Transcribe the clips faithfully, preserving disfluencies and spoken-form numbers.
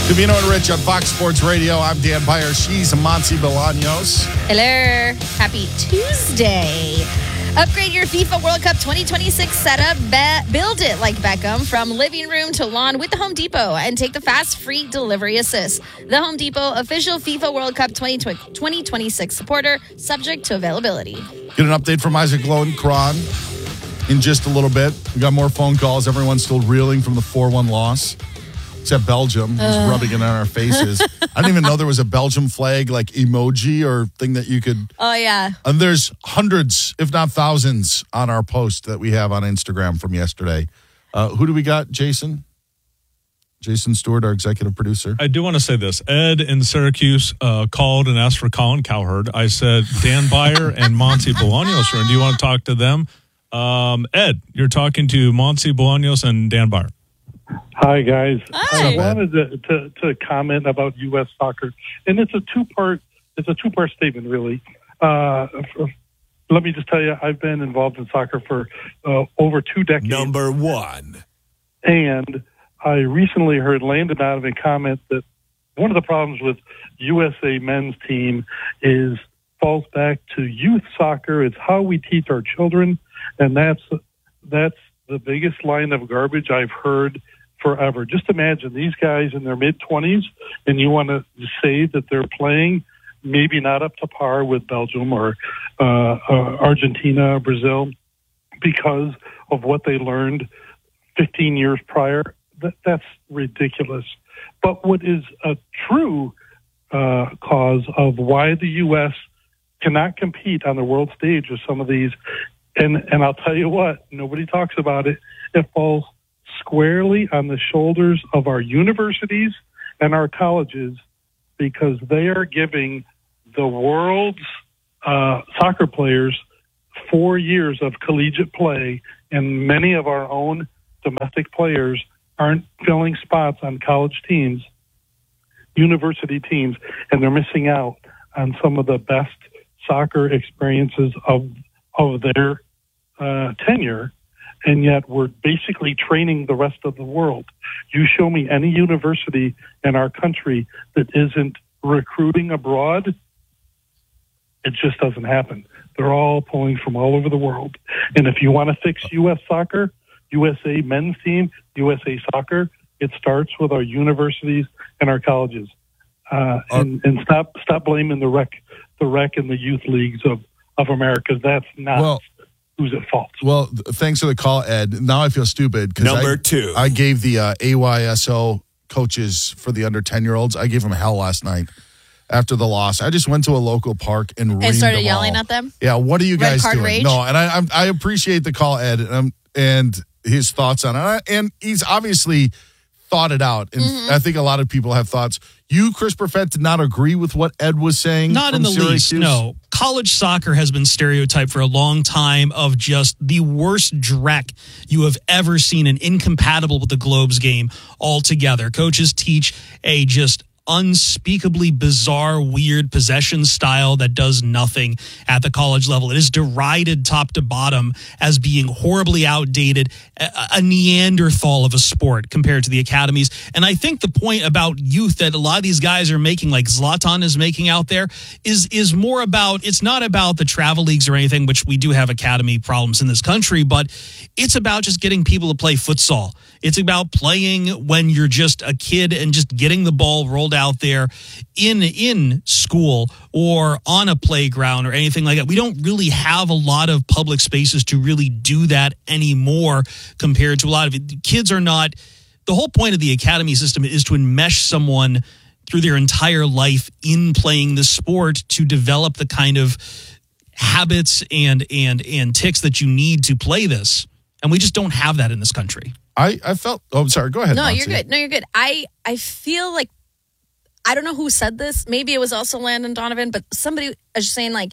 Davino and Rich on Fox Sports Radio. I'm Dan Beyer. She's Monty Bolaños. Hello. Happy Tuesday. Upgrade your FIFA World Cup twenty twenty-six setup. Be- build it like Beckham from living room to lawn with the Home Depot and take the fast free delivery assist. The Home Depot, official FIFA World Cup twenty twenty-six supporter, subject to availability. Get an update from Isaac Lowenkron in just a little bit. We got more phone calls. Everyone's still reeling from the four one loss. Except Belgium, who's uh. rubbing it on our faces. I didn't even know there was a Belgium flag, like emoji or thing that you could. Oh, yeah. And there's hundreds, if not thousands, on our post that we have on Instagram from yesterday. Uh, who do we got, Jason? Jason Stewart, our executive producer. I do want to say this. Ed in Syracuse uh, called and asked for Colin Cowherd. I said, Dan Beyer and Monty Bolaños. Do you want to talk to them? Um, Ed, you're talking to Monty Bolaños and Dan Beyer. Hi, guys. Hi. I wanted to, to, to comment about U S soccer, and it's a two-part it's a two-part statement, really. Uh, for, let me just tell you, I've been involved in soccer for uh, over two decades. Number one. And I recently heard Landon Donovan comment that one of the problems with U S A men's team is falls back to youth soccer. It's how we teach our children, and that's that's the biggest line of garbage I've heard forever. Just imagine these guys in their mid-twenties, and you want to say that they're playing maybe not up to par with Belgium or uh, uh, Argentina, Brazil, because of what they learned fifteen years prior. That, that's ridiculous. But what is a true uh, cause of why the U S cannot compete on the world stage with some of these, and, and I'll tell you what, nobody talks about it, it falls squarely on the shoulders of our universities and our colleges, because they are giving the world's uh, soccer players four years of collegiate play, and many of our own domestic players aren't filling spots on college teams, university teams, and they're missing out on some of the best soccer experiences of of their uh, tenure. And yet we're basically training the rest of the world. You show me any university in our country that isn't recruiting abroad, it just doesn't happen. They're all pulling from all over the world. And if you want to fix U S soccer, U S A men's team, U S A soccer, it starts with our universities and our colleges. Uh, and, and stop stop blaming the rec, the rec and the youth leagues of, of America. That's not... Well, who's at fault. Well, th- thanks for the call, Ed. Now I feel stupid because Number I, two. I gave the uh, A Y S O coaches for the under ten-year-olds, I gave them hell last night after the loss. I just went to a local park and And reamed started them yelling all. at them? Yeah, what are you Red guys card doing? rage? No, and I I'm, I appreciate the call, Ed, and, um, and his thoughts on it. And he's obviously thought it out, and Mm-hmm. I think a lot of people have thoughts. You, Chris Perfett, did not agree with what Ed was saying? Not in from the least, Syracuse? no. College soccer has been stereotyped for a long time of just the worst dreck you have ever seen and incompatible with the Globes game altogether. Coaches teach a just unspeakably bizarre, weird possession style that does nothing at the college level. It is derided top to bottom as being horribly outdated, a, a Neanderthal of a sport compared to the academies. And I think the point about youth that a lot of these guys are making, like Zlatan is making out there, is is more about, it's not about the travel leagues or anything, which we do have academy problems in this country, but it's about just getting people to play futsal. It's about playing when you're just a kid and just getting the ball rolled out there in in school or on a playground or anything like that. We don't really have a lot of public spaces to really do that anymore compared to a lot of it. Kids are not, the whole point of the academy system is to enmesh someone through their entire life in playing the sport to develop the kind of habits and and and ticks that you need to play this. And we just don't have that in this country. I, I felt, oh, I'm sorry, go ahead. No, Monty. you're good. No, you're good. I, I feel like, I don't know who said this. Maybe it was also Landon Donovan, but somebody was just saying, like,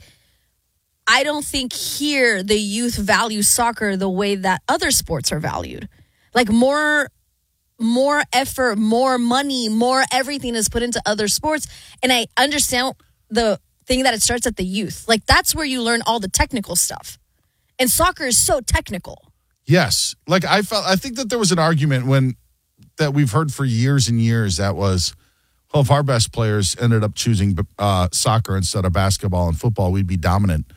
I don't think here the youth value soccer the way that other sports are valued. Like more, more effort, more money, more everything is put into other sports. And I understand the thing that it starts at the youth. Like that's where you learn all the technical stuff. And soccer is so technical. Yes. Like I felt, I think that there was an argument when that we've heard for years and years that was, well, if our best players ended up choosing uh, soccer instead of basketball and football, we'd be dominant.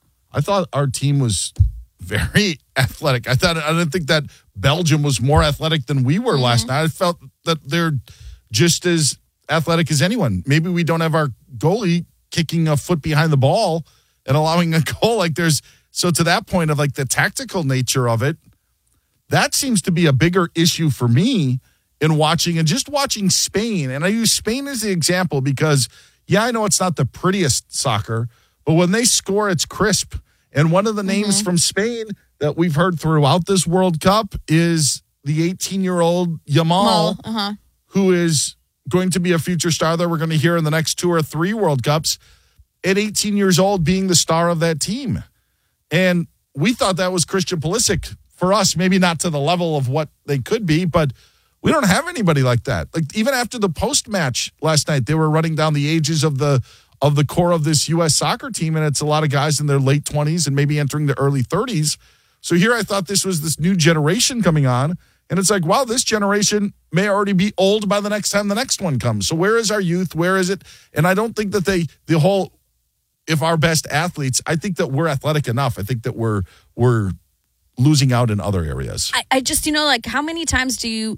I thought our team was very athletic. I thought I didn't think that Belgium was more athletic than we were mm-hmm. last night. I felt that they're just as athletic as anyone. Maybe we don't have our goalie kicking a foot behind the ball and allowing a goal. Like there's so to that point of like the tactical nature of it, that seems to be a bigger issue for me in watching and just watching Spain. And I use Spain as the example because, yeah, I know it's not the prettiest soccer, but when they score, it's crisp. And one of the names mm-hmm. from Spain that we've heard throughout this World Cup is the eighteen-year-old Yamal, uh-huh. who is going to be a future star that we're going to hear in the next two or three World Cups at eighteen years old being the star of that team. And we thought that was Christian Pulisic for us, maybe not to the level of what they could be, but we don't have anybody like that. Like even after the post-match last night, they were running down the ages of the of the core of this U S soccer team, and it's a lot of guys in their late twenties and maybe entering the early thirties. So here I thought this was this new generation coming on, and it's like, wow, this generation may already be old by the next time the next one comes. So where is our youth? Where is it? And I don't think that they, the whole, if our best athletes, I think that we're athletic enough. I think that we're we're losing out in other areas. I, I just, you know, like how many times do you,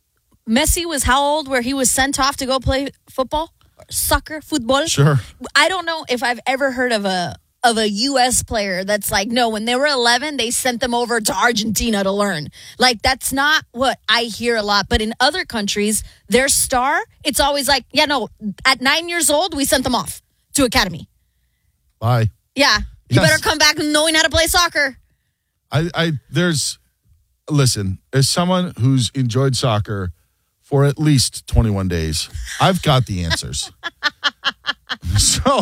Messi was how old where he was sent off to go play football? Soccer, football. Sure. I don't know if I've ever heard of a of a U S player that's like, no, when they were eleven, they sent them over to Argentina to learn. Like, that's not what I hear a lot. But in other countries, their star, it's always like, yeah, no, at nine years old, we sent them off to academy. Bye. Yeah. You Yes. better come back knowing how to play soccer. I, I, there's, listen, as someone who's enjoyed soccer for at least twenty-one days, I've got the answers. so,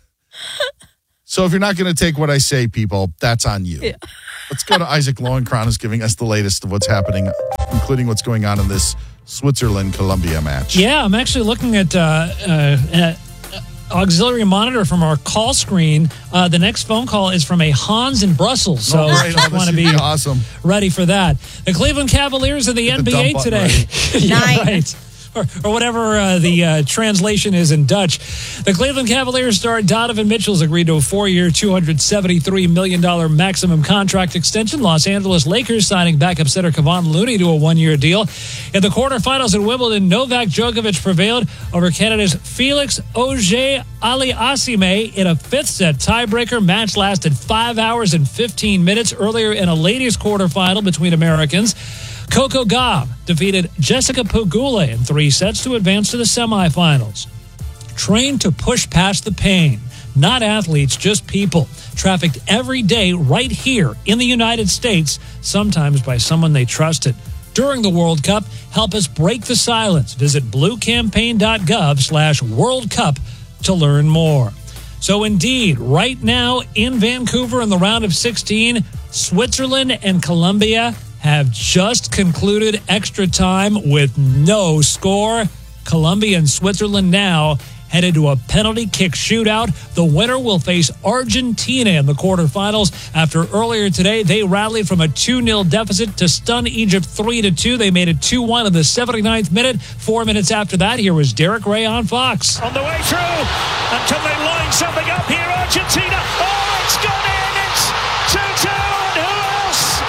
so if you're not going to take what I say, people, that's on you. Yeah. Let's go to Isaac Lowenkron, who's giving us the latest of what's happening, including what's going on in this Switzerland-Colombia match. Yeah, I'm actually looking at uh, uh, uh, auxiliary monitor from our call screen. Uh, the next phone call is from a Hans in Brussels, so oh, right. I oh, want to be, be awesome. ready for that. The Cleveland Cavaliers of the Hit N B A the today. yeah, Nine. right. Or, or whatever uh, the uh, translation is in Dutch. The Cleveland Cavaliers star Donovan Mitchell's agreed to a four-year, two hundred seventy-three million dollars maximum contract extension. Los Angeles Lakers signing backup center Kevon Looney to a one-year deal. In the quarterfinals at Wimbledon, Novak Djokovic prevailed over Canada's Felix Auger-Aliassime in a fifth-set tiebreaker. Match lasted five hours and fifteen minutes. Earlier in a ladies' quarterfinal between Americans, Coco Gauff defeated Jessica Pegula in three sets to advance to the semifinals. Trained to push past the pain. Not athletes, just people. Trafficked every day right here in the United States, sometimes by someone they trusted. During the World Cup, help us break the silence. Visit bluecampaign.gov slash World Cup to learn more. So indeed, right now in Vancouver in the round of sixteen, Switzerland and Colombia have just concluded extra time with no score. Colombia and Switzerland now headed to a penalty kick shootout. The winner will face Argentina in the quarterfinals. After earlier today, they rallied from a two nil deficit to stun Egypt three to two. They made it two one in the seventy-ninth minute. Four minutes after that, here was Derek Ray on Fox. On the way through, until they line something up here, Argentina. Oh, it's gone in. It's two two. And who else?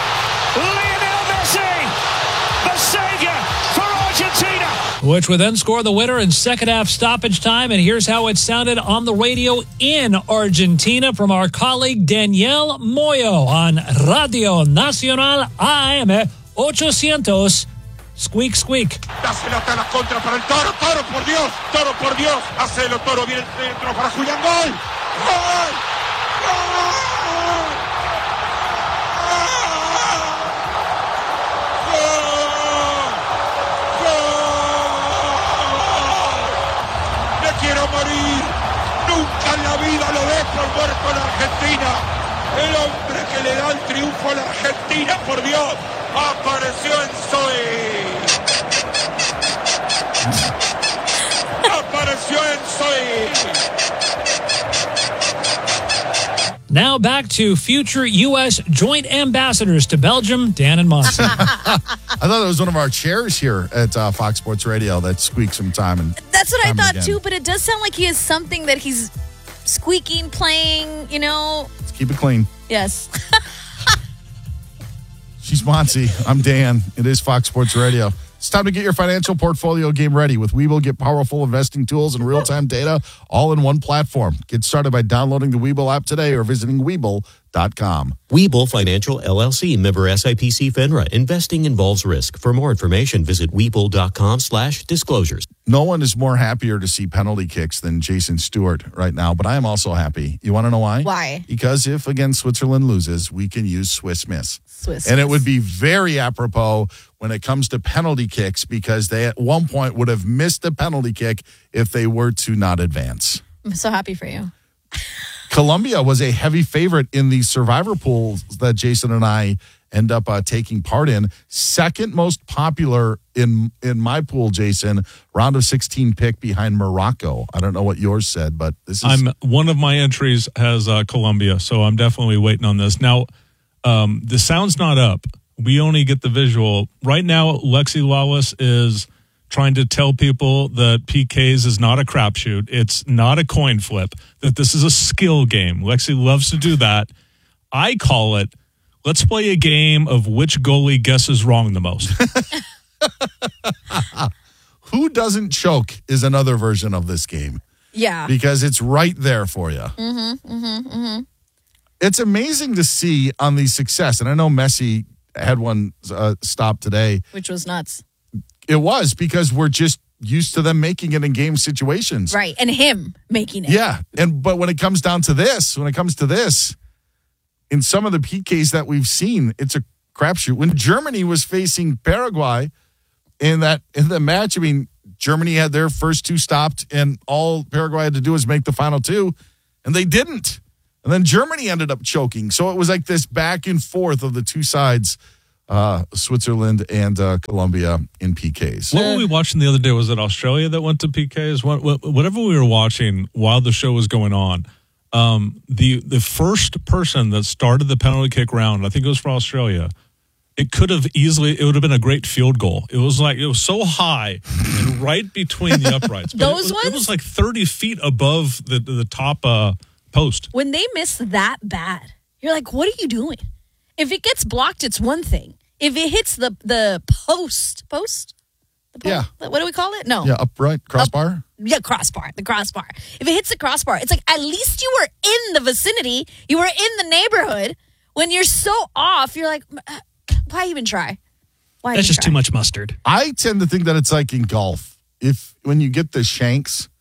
Lionel Messi, the savior for Argentina. Which would then score the winner in second half stoppage time. And here's how it sounded on the radio in Argentina from our colleague Danielle Moyo on Radio Nacional A M eight hundred. Squeak, squeak. Dásela hasta la contra para el Toro. Toro, por Dios. Toro, por Dios. Hacelo, Toro. Viene el centro para Julián. ¡Gol! ¡Gol! ¡Gol! Quiero morir, nunca en la vida lo dejo muerto a la Argentina. El hombre que le da el triunfo a la Argentina, por Dios, apareció en Zoe. Apareció en Zoe. Now back to future U S joint ambassadors to Belgium, Dan and Monson. I thought it was one of our chairs here at uh, Fox Sports Radio that squeaks from time and That's what I time thought again. too, but it does sound like he has something that he's squeaking, playing, you know. Let's keep it clean. Yes. She's Monty. I'm Dan. It is Fox Sports Radio. It's time to get your financial portfolio game ready. With Webull, get powerful investing tools and real-time data all in one platform. Get started by downloading the Webull app today or visiting Webull dot com. Webull Financial L L C, member S I P C FINRA. Investing involves risk. For more information, visit Webull dot com slash disclosures. No one is more happier to see penalty kicks than Jason Stewart right now, but I am also happy. You want to know why? Why? Because if, again, Switzerland loses, we can use Swiss Miss. Swiss And it Miss. would be very apropos when it comes to penalty kicks because they at one point would have missed a penalty kick if they were to not advance. I'm so happy for you. Colombia was a heavy favorite in the survivor pools that Jason and I end up uh, taking part in. Second most popular in in my pool, Jason, round of sixteen pick behind Morocco. I don't know what yours said, but this is... I'm one of my entries has uh, Colombia, so I'm definitely waiting on this. Now, um, the sound's not up. We only get the visual. Right now, Lexi Lawless is trying to tell people that P Ks is not a crapshoot. It's not a coin flip, that this is a skill game. Lexi loves to do that. I call it, let's play a game of which goalie guesses wrong the most. Who doesn't choke is another version of this game. Yeah. Because it's right there for you. Mm-hmm, mm-hmm, mm-hmm. It's amazing to see on the success, and I know Messi had one uh, stop today. Which was nuts. It was because we're just used to them making it in game situations. Right. And him making it. Yeah. And but when it comes down to this, when it comes to this, in some of the P Ks that we've seen, it's a crapshoot. When Germany was facing Paraguay in that in the match, I mean, Germany had their first two stopped, and all Paraguay had to do was make the final two, and they didn't. And then Germany ended up choking. So it was like this back and forth of the two sides. Uh, Switzerland and uh, Colombia in P Ks. What were we watching the other day? Was it Australia that went to P Ks? What, what, whatever we were watching while the show was going on, um, the the first person that started the penalty kick round, I think it was for Australia, it could have easily, it would have been a great field goal. It was like, it was so high and right between the uprights. But Those it was, ones? It was like thirty feet above the, the top uh, post. When they miss that bad, you're like, what are you doing? If it gets blocked, it's one thing. If it hits the the post, post? The post? Yeah. What do we call it? No. Yeah, upright, crossbar. Yeah, crossbar, the crossbar. If it hits the crossbar, it's like at least you were in the vicinity. You were in the neighborhood. When you're so off, you're like, why even try? Why That's even just try? too much mustard. I tend to think that it's like in golf. If when you get the shanks,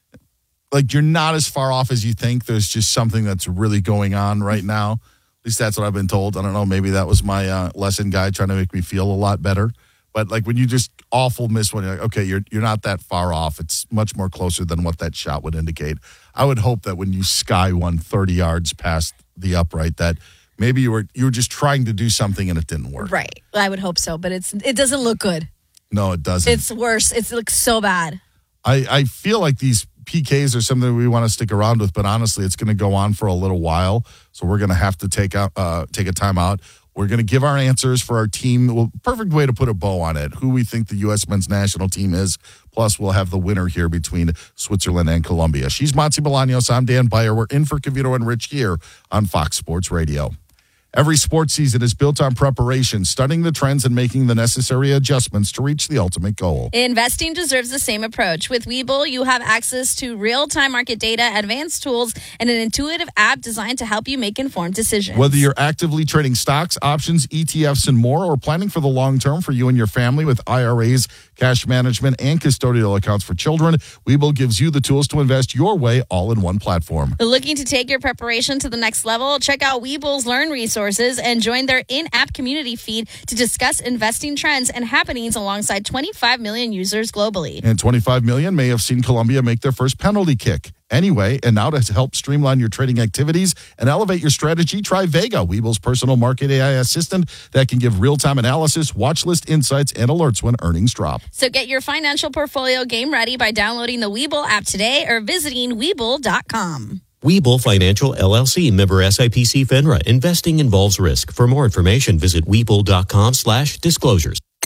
like you're not as far off as you think. There's just something that's really going on right now. At least that's what I've been told. I don't know. Maybe that was my uh, lesson guy trying to make me feel a lot better. But like when you just awful miss one, you're like, okay, you're you're not that far off. It's much more closer than what that shot would indicate. I would hope that when you sky one thirty yards past the upright, that maybe you were you were just trying to do something and it didn't work. Right. I would hope so, but it's it doesn't look good. No, it doesn't. It's worse. It looks so bad. I, I feel like these P Ks are something we want to stick around with, but honestly, it's going to go on for a little while. So we're going to have to take out uh, take a time out. We're going to give our answers for our team. Well, perfect way to put a bow on it. Who we think the U S men's national team is. Plus, we'll have the winner here between Switzerland and Colombia. She's Monty Bolaños. I'm Dan Beyer. We're in for Cavito and Rich here on Fox Sports Radio. Every sports season is built on preparation, studying the trends and making the necessary adjustments to reach the ultimate goal. Investing deserves the same approach. With Webull, you have access to real-time market data, advanced tools, and an intuitive app designed to help you make informed decisions. Whether you're actively trading stocks, options, E T Fs, and more, or planning for the long term for you and your family with I R As, cash management, and custodial accounts for children, Webull gives you the tools to invest your way all in one platform. Looking to take your preparation to the next level? Check out Webull's Learn resources and join their in-app community feed to discuss investing trends and happenings alongside twenty-five million users globally. And twenty-five million may have seen Colombia make their first penalty kick. Anyway, and now to help streamline your trading activities and elevate your strategy, try Vega, Webull's personal market A I assistant that can give real-time analysis, watch list insights, and alerts when earnings drop. So get your financial portfolio game ready by downloading the Webull app today or visiting Webull dot com. Webull Financial L L C, member S I P C FINRA. Investing involves risk. For more information, visit Webull dot com slash disclosures.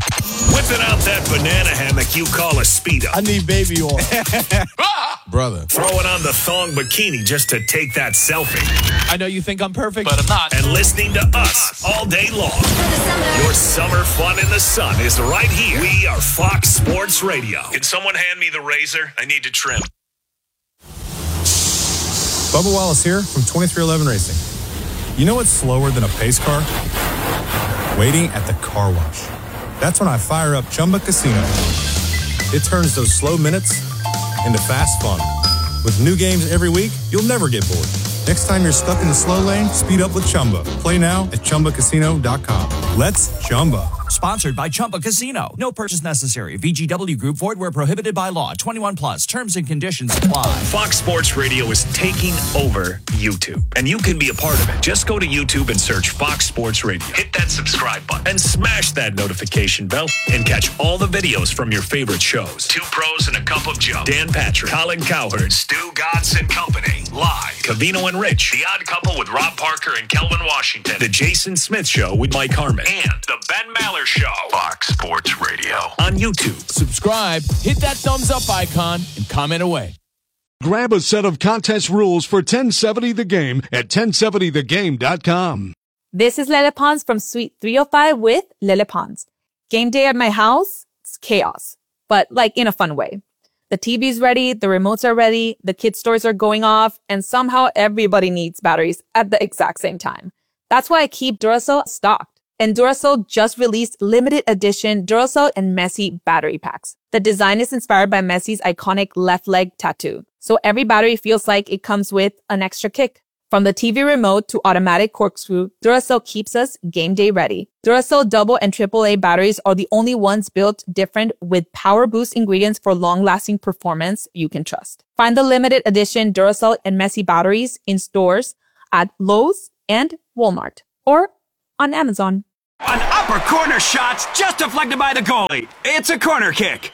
Whipping out that banana hammock you call a Speedo. I need baby oil. Brother. Throwing on the thong bikini just to take that selfie. I know you think I'm perfect, but I'm not. And listening to us all day long. Your summer fun in the sun is right here. We are Fox Sports Radio. Can someone hand me the razor? I need to trim. Bubba Wallace here from twenty-three eleven Racing. You know what's slower than a pace car? Waiting at the car wash. That's when I fire up Chumba Casino. It turns those slow minutes into fast fun. With new games every week, you'll never get bored. Next time you're stuck in the slow lane, speed up with Chumba. Play now at Chumba Casino dot com. Let's Chumba. Sponsored by Chumba Casino. No purchase necessary. V G W Group. Void where prohibited by law. twenty-one plus. Terms and conditions apply. Fox Sports Radio is taking over YouTube, and you can be a part of it. Just go to YouTube and search Fox Sports Radio. Hit that subscribe button and smash that notification bell and catch all the videos from your favorite shows. Two Pros and a Cup of Joe. Dan Patrick, Colin Cowherd, Stu Godson Company. Live. Cavino and Rich. The Odd Couple with Rob Parker and Kelvin Washington. The Jason Smith Show with Mike Harmon. And the Ben Maller Show. Fox Sports Radio on YouTube. Subscribe, hit that thumbs up icon, and comment away. Grab a set of contest rules for ten seventy The Game at ten seventy the game dot com. This is Lele Pons from Suite three oh five with Lele Pons. Game day at my house, it's chaos, but like in a fun way. The T V's ready, the remotes are ready, the kids' toys are going off, and somehow everybody needs batteries at the exact same time. That's why I keep Duracell stocked. And Duracell just released limited edition Duracell and Messi battery packs. The design is inspired by Messi's iconic left leg tattoo. So every battery feels like it comes with an extra kick. From the T V remote to automatic corkscrew, Duracell keeps us game day ready. Duracell double and triple A batteries are the only ones built different with power boost ingredients for long-lasting performance you can trust. Find the limited edition Duracell and Messi batteries in stores at Lowe's and Walmart or on Amazon. An upper corner shot's just deflected by the goalie. It's a corner kick.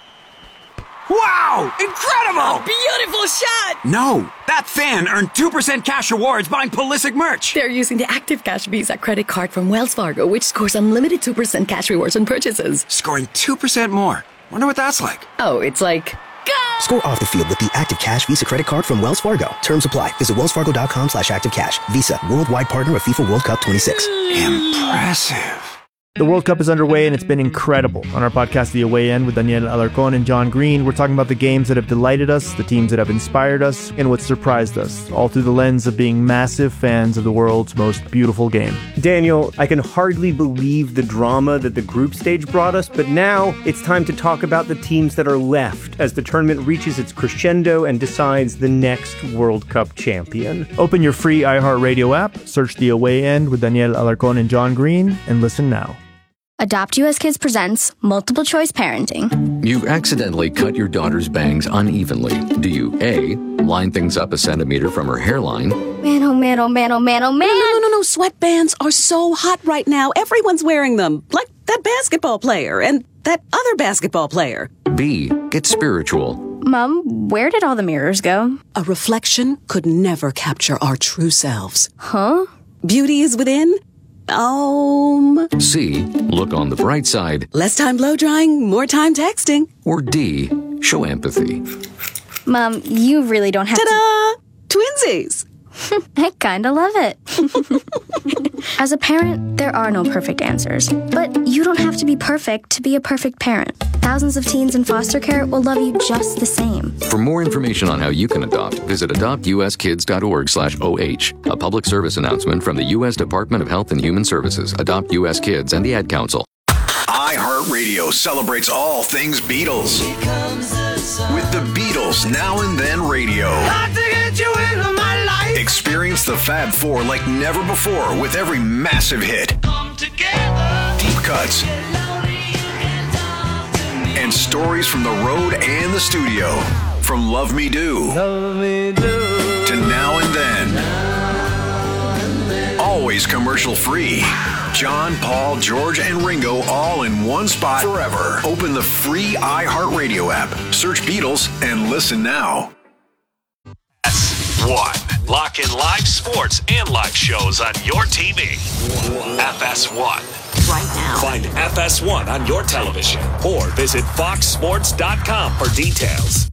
Wow! Incredible! A beautiful shot! No, that fan earned two percent cash rewards buying Pulisic merch. They're using the Active Cash Visa credit card from Wells Fargo, which scores unlimited two percent cash rewards on purchases. Scoring two percent more. Wonder what that's like. Oh, it's like... Go! Score off the field with the Active Cash Visa credit card from Wells Fargo. Terms apply. Visit wellsfargo.com slash active cash. Visa, worldwide partner of FIFA World Cup twenty-six. Impressive. The World Cup is underway and it's been incredible. On our podcast, The Away End, with Daniel Alarcón and John Green, we're talking about the games that have delighted us, the teams that have inspired us, and what surprised us, all through the lens of being massive fans of the world's most beautiful game. Daniel, I can hardly believe the drama that the group stage brought us, but now it's time to talk about the teams that are left as the tournament reaches its crescendo and decides the next World Cup champion. Open your free iHeartRadio app, search The Away End with Daniel Alarcón and John Green, and listen now. Adopt U S Kids presents Multiple Choice Parenting. You accidentally cut your daughter's bangs unevenly. Do you A, line things up a centimeter from her hairline? Man, oh man, oh man, oh man, oh man. No, no, no, no. Sweatbands are so hot right now. Everyone's wearing them. Like that basketball player and that other basketball player. B, get spiritual. Mom, where did all the mirrors go? A reflection could never capture our true selves. Huh? Beauty is within. Um. C, look on the bright side. Less time blow drying, more time texting. Or D, show empathy. Mom, you really don't have Ta-da! to... Twinsies! I kinda love it. As a parent, there are no perfect answers. But you don't have to be perfect to be a perfect parent. Thousands of teens in foster care will love you just the same. For more information on how you can adopt, visit adopt u s kids dot org slash O H. A public service announcement from the U S Department of Health and Human Services, Adopt U S Kids, and the Ad Council. iHeartRadio celebrates all things Beatles. With the Beatles Now and Then Radio. Got to get you into my life. Experience the Fab Four like never before with every massive hit. Come together. Deep cuts. And stories from the road and the studio. From Love Me Do. Love me do. To Now and Then. Now and then. Always commercial free. John, Paul, George, and Ringo all in one spot forever. Open the free iHeartRadio app. Search Beatles and listen now. F S one. Lock in live sports and live shows on your T V. F S one. right now. Find F S one on your television or visit fox sports dot com for details.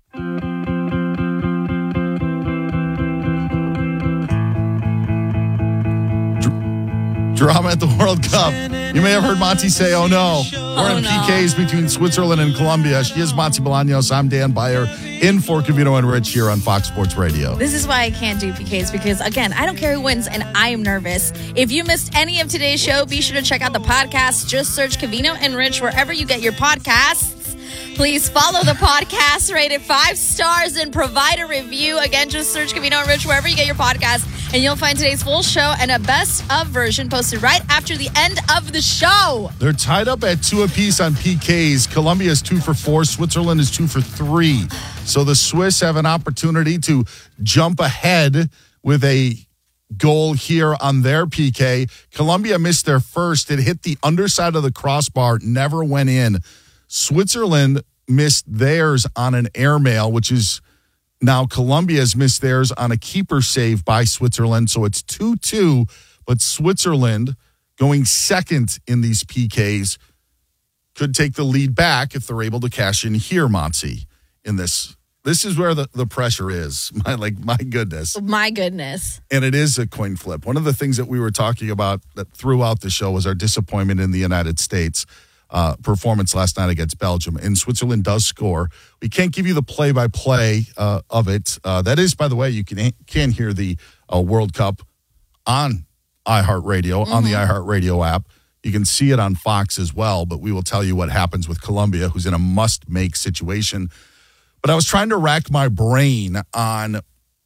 Drama at the World Cup. You may have heard Monty say, oh no. We're Oh, in no. P Ks between Switzerland and Colombia. She is Monty Bolaños. I'm Dan Beyer in for Covino and Rich here on Fox Sports Radio. This is why I can't do P Ks because, again, I don't care who wins and I am nervous. If you missed any of today's show, be sure to check out the podcast. Just search Covino and Rich wherever you get your podcasts. Please follow the podcast, rate it five stars, and provide a review. Again, just search Covino and Rich wherever you get your podcast, and you'll find today's full show and a best-of version posted right after the end of the show. They're tied up at two apiece on P Ks. Colombia is two for four. Switzerland is two for three. So the Swiss have an opportunity to jump ahead with a goal here on their P K. Colombia missed their first. It hit the underside of the crossbar, never went in. Switzerland missed theirs on an airmail, which is now Colombia's missed theirs on a keeper save by Switzerland. So it's two two, but Switzerland going second in these P Ks could take the lead back if they're able to cash in here, Monty, in this. This is where the, the pressure is. My, like, my goodness. My goodness. And it is a coin flip. One of the things that we were talking about that throughout the show was our disappointment in the United States. Uh, performance last night against Belgium. And Switzerland does score. We can't give you the play-by-play uh, of it. Uh, that is, by the way, you can can hear the uh, World Cup on iHeartRadio, mm-hmm. on the iHeartRadio app. You can see it on Fox as well, but we will tell you what happens with Colombia, who's in a must-make situation. But I was trying to rack my brain on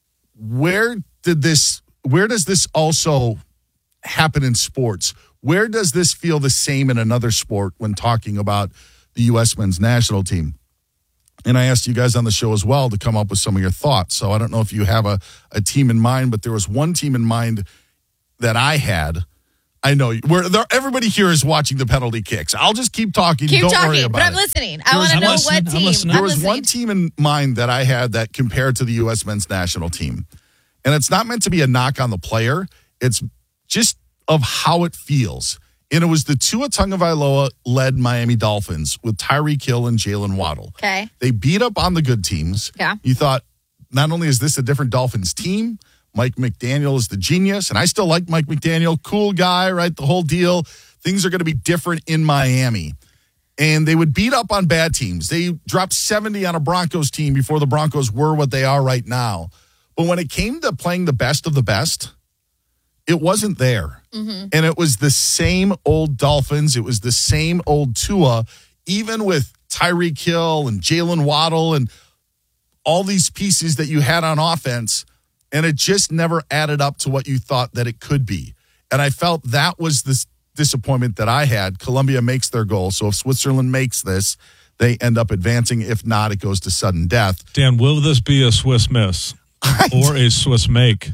where did this, where does this also happen in sports? Where does this feel the same in another sport when talking about the U S men's national team? And I asked you guys on the show as well to come up with some of your thoughts. So I don't know if you have a, a team in mind, but there was one team in mind that I had. I know where there, everybody here is watching the penalty kicks. I'll just keep talking. Keep don't talking, worry about but I'm it. listening. I want to know what team. There I'm was listening. one team in mind that I had that compared to the U S men's national team. And it's not meant to be a knock on the player. It's just of how it feels. And it was the Tua Tagovailoa-led Miami Dolphins with Tyreek Hill and Jalen Waddle. Okay. They beat up on the good teams. Yeah. You thought, not only is this a different Dolphins team, Mike McDaniel is the genius, and I still like Mike McDaniel. Cool guy, right? The whole deal. Things are going to be different in Miami. And they would beat up on bad teams. They dropped seventy on a Broncos team before the Broncos were what they are right now. But when it came to playing the best of the best, it wasn't there. Mm-hmm. And it was the same old Dolphins. It was the same old Tua, even with Tyreek Hill and Jalen Waddle and all these pieces that you had on offense. And it just never added up to what you thought that it could be. And I felt that was the disappointment that I had. Colombia makes their goal. So if Switzerland makes this, they end up advancing. If not, it goes to sudden death. Dan, will this be a Swiss miss or a Swiss make?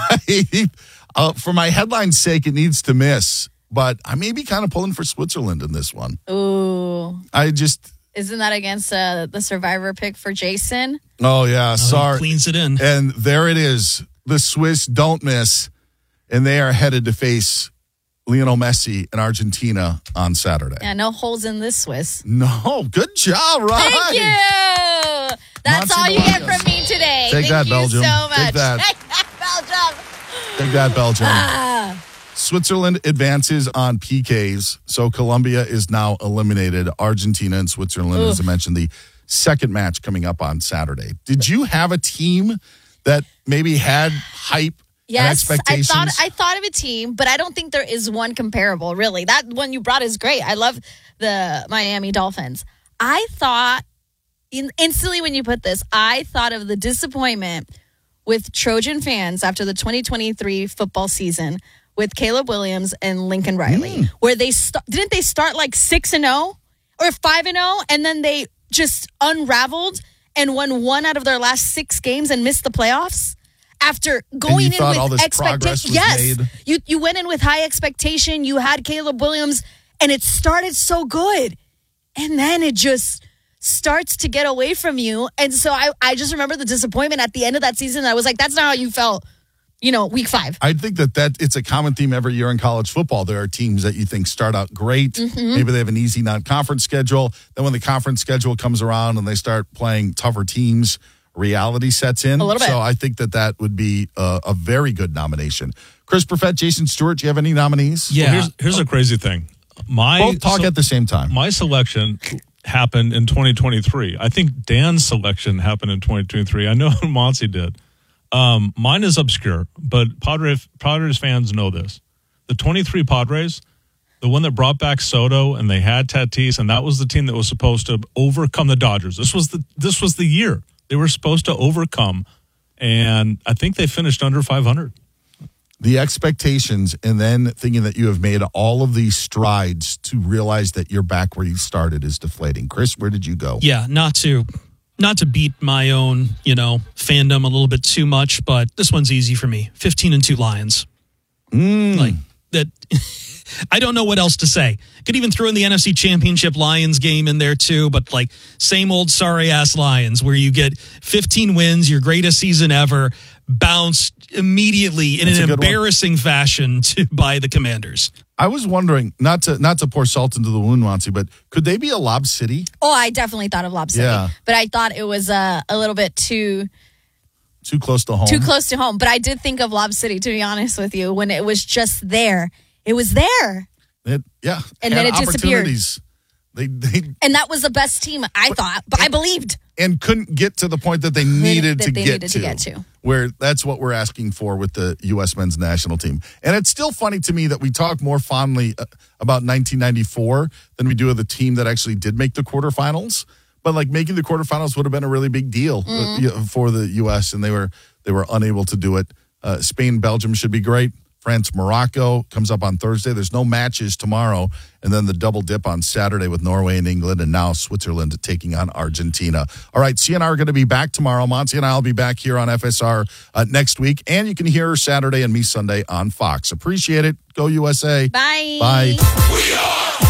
Uh, for my headline's sake, it needs to miss, but I may be kind of pulling for Switzerland in this one. Ooh. I just... Isn't that against uh, the survivor pick for Jason? Oh, yeah, Oh, sorry. he cleans it in. And there it is. The Swiss don't miss, and they are headed to face Lionel Messi in Argentina on Saturday. Yeah, no holes in this Swiss. No, good job, right? Thank you. That's Monty all you Bolaños. get from me today. Take Thank that, you Belgium. so much. Take that. Take that, Belgium. Take that, Belgium. Ah. Switzerland advances on P Ks, so Colombia is now eliminated. Argentina and Switzerland, Oof. as I mentioned, the second match coming up on Saturday. Did you have a team that maybe had hype and Yes, I expectations? thought I thought of a team, but I don't think there is one comparable, really. That one you brought is great. I love the Miami Dolphins. I thought, in, instantly when you put this, I thought of the disappointment with Trojan fans after the twenty twenty-three football season with Caleb Williams and Lincoln Riley, Mm. where they st- didn't they start like six and zero or five and zero, and then they just unraveled and won one out of their last six games and missed the playoffs after going And you thought in all with this progress expectation. was Yes, made? you you went in with high expectation. You had Caleb Williams, and it started so good, and then it just starts to get away from you. And so I, I just remember the disappointment at the end of that season. I was like, that's not how you felt you know, week five. I think that, that it's a common theme every year in college football. There are teams that you think start out great. Mhm. Maybe they have an easy non-conference schedule. Then when the conference schedule comes around and they start playing tougher teams, reality sets in. A little bit. So I think that that would be a, a very good nomination. Chris Buffett, Jason Stewart, do you have any nominees? Yeah. Well, here's, here's a crazy thing. My Both talk so- at the same time. My selection happened in twenty twenty-three. I think Dan's selection happened in twenty twenty-three. I know Monty did. Um, mine is obscure, but Padres, Padres fans know this. The twenty-three Padres, the one that brought back Soto and they had Tatis, and that was the team that was supposed to overcome the Dodgers. This was the this was the year they were supposed to overcome, and I think they finished under five hundred. The expectations, and then thinking that you have made all of these strides to realize that you're back where you started is deflating. Chris, where did you go? Yeah, not to not to beat my own, you know, fandom a little bit too much, but this one's easy for me. fifteen and two Lions. Mm. Like that. I don't know what else to say. Could even throw in the N F C Championship Lions game in there too, but like same old sorry ass Lions where you get fifteen wins, your greatest season ever, bounced immediately in That's a an good one. embarrassing fashion to by the Commanders. I was wondering, not to not to pour salt into the wound, Monty, but could they be a Lob City? Oh, I definitely thought of Lob City. Yeah. But I thought it was uh, a little bit too Too close to home. too close to home. But I did think of Lob City, to be honest with you, when it was just there. It was there. It, yeah. And had then it disappeared. opportunities. They, they And that was the best team, I thought. But I believed. and couldn't get to the point that they needed, that to, they get needed to get to. Where that's what we're asking for with the U S men's national team. And it's still funny to me that we talk more fondly uh, about nineteen ninety-four than we do of the team that actually did make the quarterfinals. But like making the quarterfinals would have been a really big deal uh, Mm. uh, for the U S, and they were they were unable to do it. Uh, Spain, Belgium should be great. France, Morocco comes up on Thursday. There's no matches tomorrow. And then the double dip on Saturday with Norway and England, and now Switzerland taking on Argentina. All right, C and I are going to be back tomorrow. Monty and I will be back here on F S R uh, next week. And you can hear her Saturday and me Sunday on Fox. Appreciate it. Go U S A. Bye. Bye.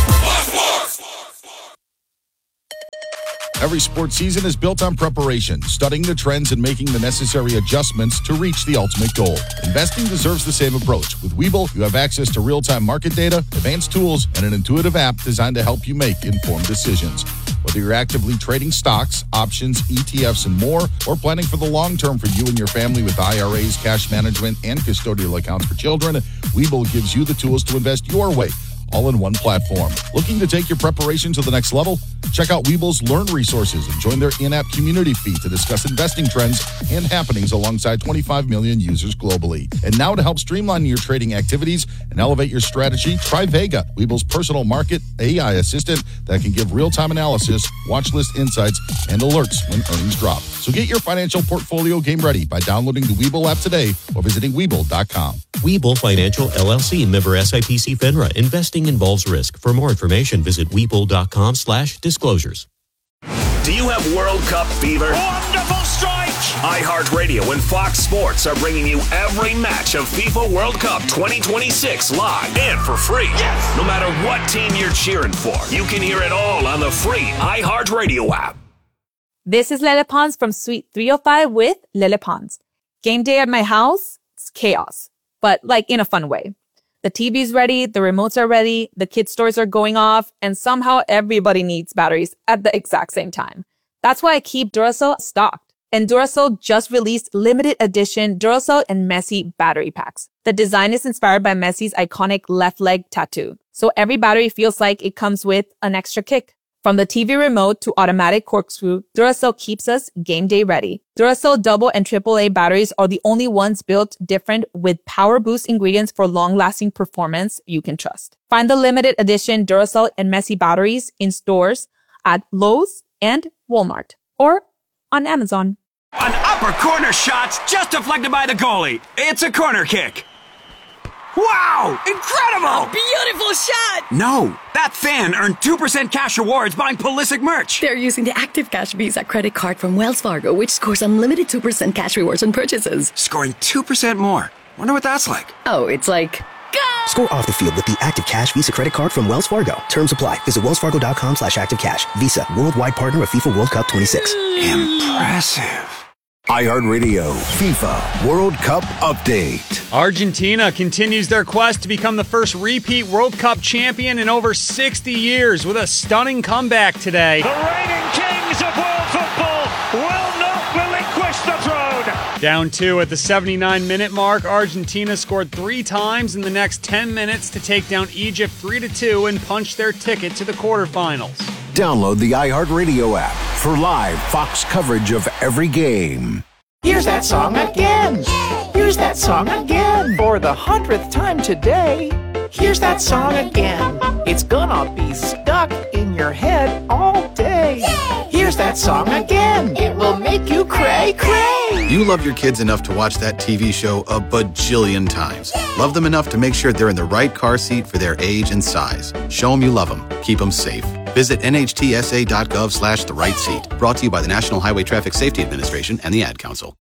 Every sports season is built on preparation, studying the trends and making the necessary adjustments to reach the ultimate goal. Investing deserves the same approach. With Webull, you have access to real-time market data, advanced tools, and an intuitive app designed to help you make informed decisions. Whether you're actively trading stocks, options, E T Fs, and more, or planning for the long term for you and your family with I R As, cash management, and custodial accounts for children, Webull gives you the tools to invest your way, all in one platform. Looking to take your preparation to the next level? Check out Webull's Learn resources and join their in-app community feed to discuss investing trends and happenings alongside twenty-five million users globally. And now to help streamline your trading activities and elevate your strategy, try Vega, Webull's personal market A I assistant that can give real-time analysis, watch list insights, and alerts when earnings drop. So get your financial portfolio game ready by downloading the Webull app today or visiting Webull dot com. Webull Financial, L L C, member S I P C FINRA. Investing involves risk. For more information, visit Webull dot com slash disclosures. Do you have World Cup fever? Wonderful strike! iHeartRadio and Fox Sports are bringing you every match of FIFA World Cup twenty twenty-six live and for free. Yes! No matter what team you're cheering for, you can hear it all on the free iHeartRadio app. This is Lele Pons from Suite three oh five with Lele Pons. Game day at my house, it's chaos, but like in a fun way. The T V's ready, the remotes are ready, the kids' toys are going off, and somehow everybody needs batteries at the exact same time. That's why I keep Duracell stocked. And Duracell just released limited edition Duracell and Messi battery packs. The design is inspired by Messi's iconic left leg tattoo, so every battery feels like it comes with an extra kick. From the T V remote to automatic corkscrew, Duracell keeps us game day ready. Duracell double and triple A batteries are the only ones built different with power boost ingredients for long-lasting performance you can trust. Find the limited edition Duracell and Messi batteries in stores at Lowe's and Walmart or on Amazon. An upper corner shot just deflected by the goalie. It's a corner kick. Wow! Incredible! Beautiful shot! No, that fan earned two percent cash rewards buying Pulisic merch. They're using the Active Cash Visa credit card from Wells Fargo, which scores unlimited two percent cash rewards on purchases. Scoring two percent more. Wonder what that's like. Oh, it's like... Score off the field with the Active Cash Visa credit card from Wells Fargo. Terms apply. Visit wells fargo dot com slash active cash. Visa, worldwide partner of FIFA World Cup twenty-six. Impressive. iHeartRadio FIFA World Cup Update. Argentina continues their quest to become the first repeat World Cup champion in over sixty years with a stunning comeback today. The reigning kings of world football will not relinquish the throne. Down two at the seventy-nine minute mark, Argentina scored three times in the next ten minutes to take down Egypt three to two and punch their ticket to the quarterfinals. Download the iHeartRadio app for live Fox coverage of every game. Here's that song again. Here's that song again. For the hundredth time today. Here's that song again. It's gonna be stuck in your head all day. Here's that song again. It will make you cray cray. You love your kids enough to watch that T V show a bajillion times. Love them enough to make sure they're in the right car seat for their age and size. Show them you love them. Keep them safe. Visit nhtsa.gov slash the right seat. Brought to you by the National Highway Traffic Safety Administration and the Ad Council.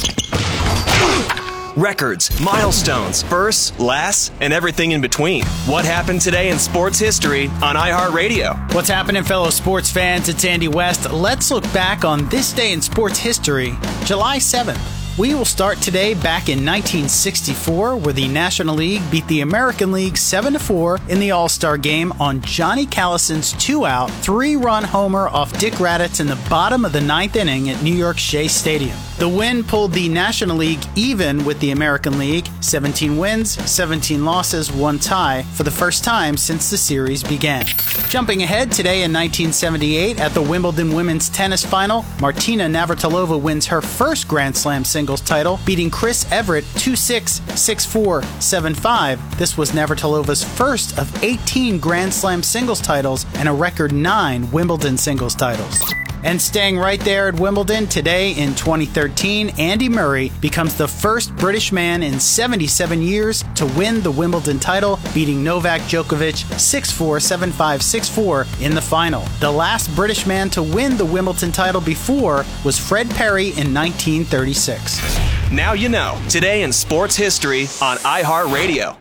Records, milestones, firsts, lasts, and everything in between. What happened today in sports history on iHeartRadio? What's happening, fellow sports fans? It's Andy West. Let's look back on this day in sports history, July seventh. We will start today back in nineteen sixty-four, where the National League beat the American League seven to four in the All-Star Game on Johnny Callison's two-out, three-run homer off Dick Raddatz in the bottom of the ninth inning at New York's Shea Stadium. The win pulled the National League even with the American League, seventeen wins, seventeen losses, one tie, for the first time since the series began. Jumping ahead, today in nineteen seventy-eight, at the Wimbledon Women's Tennis Final, Martina Navratilova wins her first Grand Slam singles title, beating Chris Everett two six, six four, seven five. This was Navratilova's first of eighteen Grand Slam singles titles and a record nine Wimbledon singles titles. And staying right there at Wimbledon, today in twenty thirteen, Andy Murray becomes the first British man in seventy-seven years to win the Wimbledon title, beating Novak Djokovic six four, seven five, six four in the final. The last British man to win the Wimbledon title before was Fred Perry in nineteen thirty-six. Now you know, today in sports history on iHeartRadio.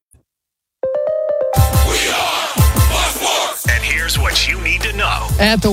And here's what you need to know. At the